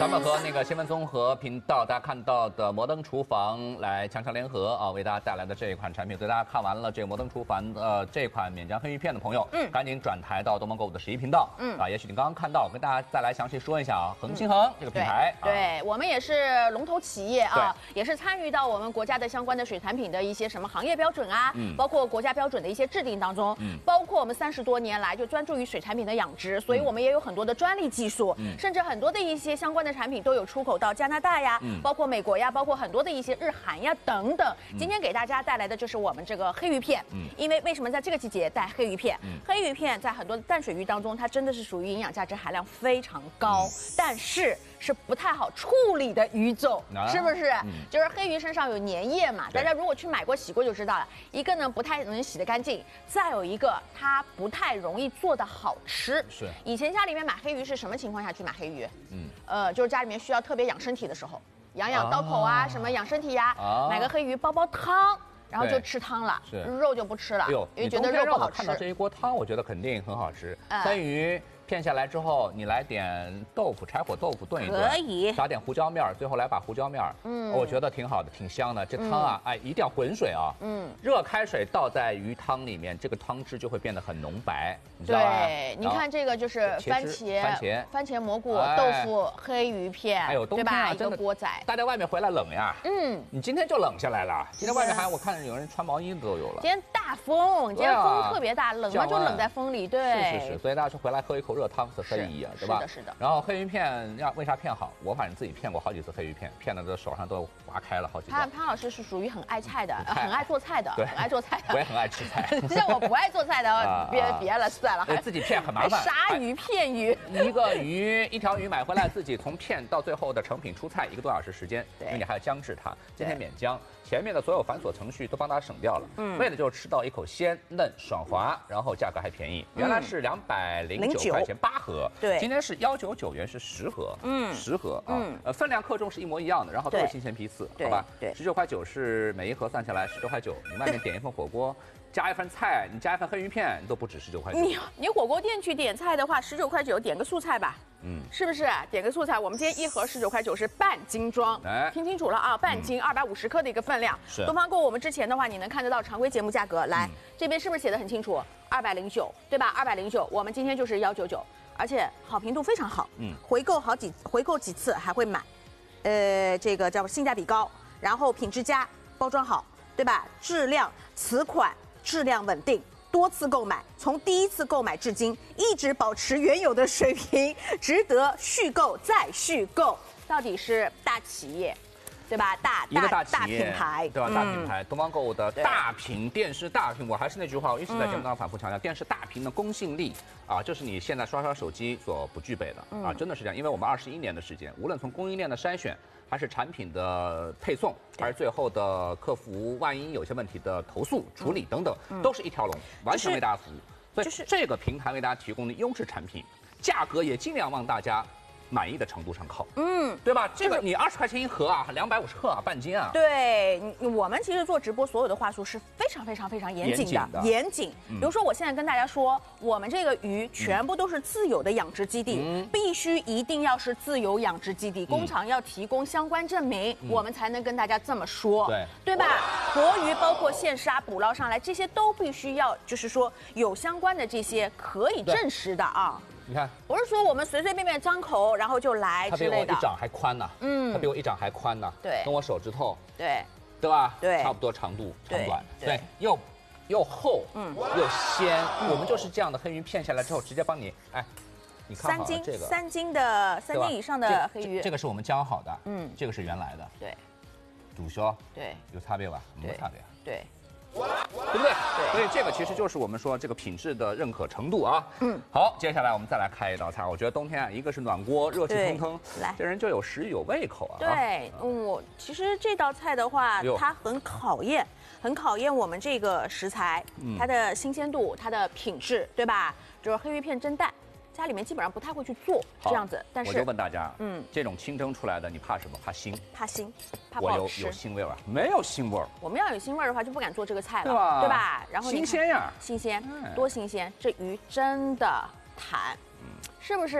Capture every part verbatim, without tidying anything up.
咱们和那个新闻综合频道大家看到的摩登厨房来强强联合啊，为大家带来的这一款产品，所以大家看完了这个摩登厨房呃这款免浆黑鱼片的朋友，嗯，赶紧转台到东方购物的十一频道，嗯啊，也许你刚刚看到，跟大家再来详细说一下啊，恒星恒这个品牌， 对，对我们也是龙头企业啊，也是参与到我们国家的相关的水产品的一些什么行业标准啊，嗯，包括国家标准的一些制定当中，嗯，包括我们三十多年来就专注于水产品的养殖，所以我们也有很多的专利技术，嗯，甚至很多的一些相关的产品都有出口到加拿大呀，嗯，包括美国呀，包括很多的一些日韩呀等等。今天给大家带来的就是我们这个黑鱼片，嗯，因为为什么在这个季节带黑鱼片？嗯，黑鱼片在很多的淡水鱼当中，它真的是属于营养价值含量非常高，但是是不太好处理的鱼种，啊、是不是？嗯、就是黑鱼身上有粘液嘛，大家如果去买过洗过就知道了。一个呢不太能洗得干净，再有一个它不太容易做得好吃。 是。以前家里面买黑鱼是什么情况下去买黑鱼？嗯，呃，就是家里面需要特别养身体的时候，养养刀口啊，啊什么养身体呀、啊，买个黑鱼煲煲汤。然后就吃汤了，肉就不吃了，因为觉得肉不好吃。 看到这一锅汤，我觉得肯定很好吃。黑鱼片下来之后，你来点豆腐，柴火豆腐炖一炖， 可以撒点胡椒面，最后来把胡椒面，嗯，我觉得挺好的，挺香的。这汤啊，哎，一定要滚水啊，嗯，热开水倒在鱼汤里面，这个汤汁就会变得很浓白，你知道吧？ 对，你看这个就是番茄、 番茄、 番茄蘑菇、豆腐、黑鱼片， 哎呦， 对吧？一个锅仔。 大家外面回来冷呀，嗯，你今天就冷下来了。今天外面还我看有人穿毛衣都有了。 今天大风，今天风特别大，冷嘛就冷在风里，对。 是是是，所以大家说回来喝一口热汤是可以。对吧？ 是的，是的。 然后黑鱼片要为啥片好？我反正自己片过好几次黑鱼片，片的这手上都划开了好几个。 潘潘老师是属于很爱菜的，很爱做菜的， 对， 很爱做菜的。 我也很爱吃菜。 像我不爱做菜的，别别了，算了， 还自己片很麻烦。 杀鱼片鱼， 一个鱼一条鱼买回来，自己从片到最后的成品出菜一个多小时时间，因为你还要姜制它。今天免姜，前面的所有繁琐程序都帮大家省掉了，嗯，为的就是吃到一口鲜嫩爽滑，然后价格还便宜，原来是两百零九块钱八盒， 对。 今天是幺九九元是十盒，嗯，十盒啊，嗯，呃，分量克重是一模一样的，然后都是新鲜批次，好吧？ 对， 十九块九是每一盒算下来十九块九，你外面点一份火锅，加一份菜，你加一份黑鱼片，都不止十九块九。 你你火锅店去点菜的话，十九块九点个素菜吧，嗯，是不是？点个素菜，我们今天一盒十九块九是半斤装，哎，听清楚了啊，半斤二百五十克的一个分量。 是。 东方购我们之前的话，你能看得到常规节目价格，来这边是不是写的很清楚？二百零九，对吧？二百零九，我们今天就是幺九九。而且好评度非常好，嗯，回购好几回购几次还会买，呃，这个叫性价比高，然后品质佳，包装好，对吧？质量此款质量稳定，多次购买，从第一次购买至今一直保持原有的水平，值得续购再续购。到底是大企业。对吧？大一个大企业，大品牌， 对吧？大品牌，东方购物的大屏电视大屏，我还是那句话，我一直在节目当中反复强调，电视大屏的公信力啊，这是你现在刷刷手机所不具备的啊，真的是这样。因为我们二十一年的时间，无论从供应链的筛选，还是产品的配送，还是最后的客服，万一有些问题的投诉处理等等，都是一条龙，完全为大家服务。所以这个平台为大家提供的优质产品，价格也尽量往大家满意的程度上靠，嗯，对吧？这个你二十块钱一盒啊，两百五十克啊，半斤啊。 对，我们其实做直播，所有的话术是非常非常非常严谨的，严谨。比如说，我现在跟大家说，我们这个鱼全部都是自有的养殖基地，必须一定要是自有养殖基地，工厂要提供相关证明，我们才能跟大家这么说， 对， 对吧？活鱼包括现杀捕捞上来，这些都必须要，就是说有相关的这些可以证实的啊。 你看， 不是说我们随随便便张口然后就来之类的。 它比我一掌还宽呢，嗯，它比我一掌还宽呢， 对， 跟我手指头， 对， 对吧？ 对， 差不多长度长短，对，又又厚，嗯，又鲜。我们就是这样的黑鱼片下来之后，直接帮你，哎，你看好这个三斤的三斤以上的黑鱼， 这个是我们浆好的，嗯，这个是原来的， 对， 主销， 对， 有差别吧？没差别， 对。 对不对？对，所以这个其实就是我们说这个品质的认可程度啊。嗯，好，接下来我们再来开一道菜。我觉得冬天啊，一个是暖锅，热气腾腾， 来， 这人就有食欲有胃口啊。 对，我其实这道菜的话，它很考验，很考验我们这个食材，它的新鲜度，它的品质，对吧？就是黑鱼片蒸蛋。家里面基本上不太会去做这样子，但是我就问大家，嗯，这种清蒸出来的你怕什么？怕腥？ 怕腥，怕不好吃。 我有有腥味啊？没有腥味儿。 我们要有腥味儿的话，就不敢做这个菜了， 对吧？ 对吧？然后新鲜呀， 新鲜，多新鲜！这鱼真的弹，嗯，是不是？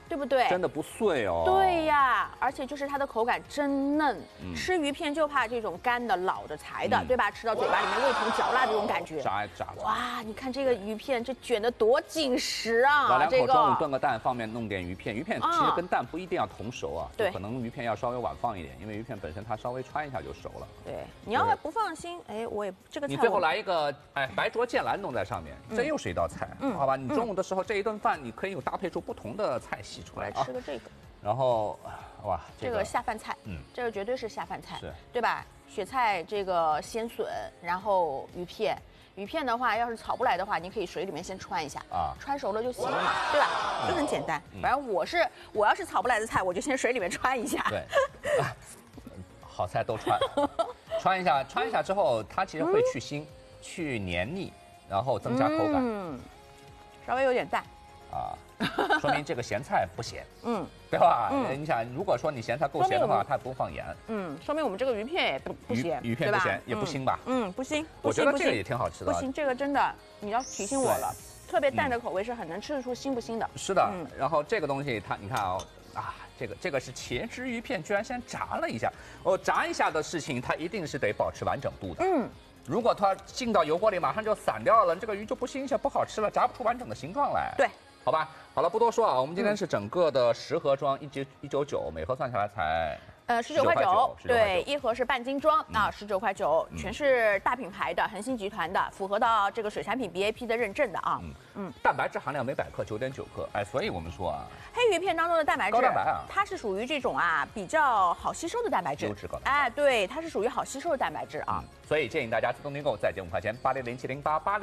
对不对？ 真的不碎哦。 对呀，而且就是它的口感真嫩，嗯、吃鱼片就怕这种干的、老的、柴的，嗯、对吧？吃到嘴巴里面味同嚼蜡这种感觉。 炸炸了。 哇，你看这个鱼片，这卷的多紧实啊！ 老两口这个中午炖个蛋，方便弄点鱼片。鱼片其实跟蛋不一定要同熟啊， 对、嗯， 可能鱼片要稍微晚放一点，因为鱼片本身它稍微穿一下就熟了。 对，你要不放心，哎，我也这个菜。 你最后来一个哎白灼芥蓝弄在上面，这又是一道菜，嗯、好吧？你中午的时候这一顿饭你可以有搭配出不同的菜系出来啊。 来吃个这个。 然后，哇， 这个下饭菜，嗯，这个绝对是下饭菜， 是， 对吧？雪菜这个鲜笋，然后鱼片，鱼片的话，要是炒不来的话，你可以水里面先穿一下啊，穿熟了就行了嘛，对吧？就很简单。反正我是，我要是炒不来的菜，我就先水里面穿一下。 对，好菜都穿，穿一下，穿一下之后，它其实会去腥、去黏腻，然后增加口感，嗯， 稍微有点淡， 啊。说明这个咸菜不咸，嗯，对吧？嗯，你想，如果说你咸菜够咸的话，它不用放盐， 嗯，说明我们这个鱼片也不不咸， 鱼片不咸也不腥吧？ 嗯，不腥。 我觉得这个也挺好吃的。 不腥，这个真的你要提醒我了，特别淡的口味是很能吃得出腥不腥的。 是的，然后这个东西它，你看哦，啊，这个这个是茄汁鱼片，居然先炸了一下，哦，炸一下的事情，它一定是得保持完整度的，嗯。如果它进到油锅里马上就散掉了，这个鱼就不新鲜不好吃了，炸不出完整的形状来。 对。 好吧，好了，不多说啊。我们今天是整个的十盒装，一九一九九，每盒算下来才呃十九块九，对，一盒是半斤装啊，十九块九，全是大品牌的，恒星集团的，符合到这个水产品 B A P 的认证的啊。嗯嗯，蛋白质含量每百克九点九克，哎，所以我们说啊， 黑鱼片当中的蛋白质， 高蛋白啊， 它是属于这种啊比较好吸收的蛋白质， 优质高蛋白， 哎，对，它是属于好吸收的蛋白质啊。 所以建议大家自动订购，再减五块钱，八零零七零八八零。